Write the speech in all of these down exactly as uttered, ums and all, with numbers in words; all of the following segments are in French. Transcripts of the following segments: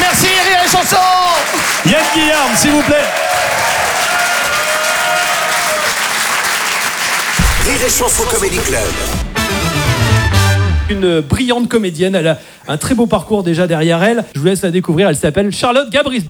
Merci, Rire et Chanson. Yann Guillaume, s'il vous plaît. Rire et Chanson Comedy Club. Une brillante comédienne, elle a un très beau parcours déjà derrière elle. Je vous laisse la découvrir, elle s'appelle Charlotte Gabris.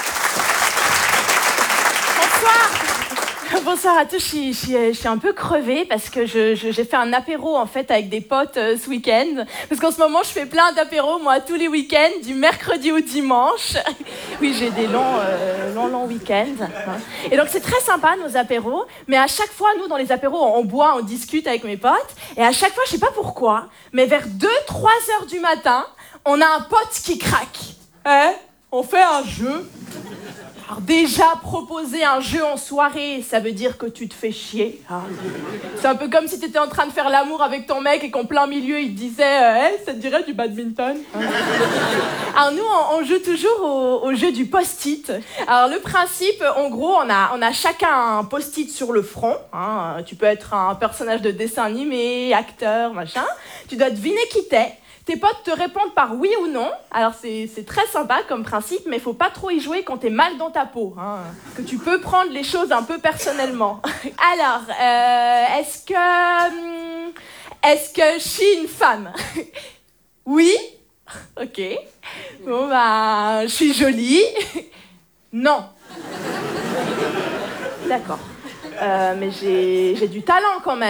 Bonsoir à tous, je suis, je suis, je suis un peu crevée parce que je, je, j'ai fait un apéro en fait avec des potes euh, ce week-end. Parce qu'en ce moment, je fais plein d'apéros, moi, tous les week-ends, du mercredi au dimanche. Oui, j'ai des longs, euh, longs, longs week-ends. Et donc, c'est très sympa, nos apéros. Mais à chaque fois, nous, dans les apéros, on boit, on discute avec mes potes. Et à chaque fois, je sais pas pourquoi, mais vers deux trois heures du matin, on a un pote qui craque. Hein? On fait un jeu. Alors déjà, proposer un jeu en soirée, ça veut dire que tu te fais chier. Hein. C'est un peu comme si tu étais en train de faire l'amour avec ton mec et qu'en plein milieu, il te disait euh, hey, « ça te dirait du badminton hein ?» Alors nous, on, on joue toujours au, au jeu du post-it. Alors le principe, en gros, on a, on a chacun un post-it sur le front. Hein. Tu peux être un personnage de dessin animé, acteur, machin. Tu dois deviner qui t'es. Tes potes te répondent par oui ou non. Alors c'est, c'est très sympa comme principe, mais il faut pas trop y jouer quand t'es mal dans ta peau. Hein, que tu peux prendre les choses un peu personnellement. Alors, euh, est-ce que... Hum, est-ce que je suis une femme? Oui? Ok. Bon bah, je suis jolie? Non. D'accord. Euh, mais j'ai, j'ai du talent quand même.